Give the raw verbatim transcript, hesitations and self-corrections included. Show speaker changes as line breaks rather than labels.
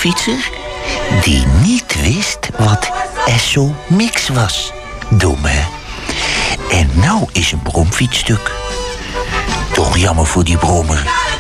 bromfietser die niet wist wat Esso-mix was. Dom, hè? En nou is een bromfiets stuk. Toch jammer voor die brommer.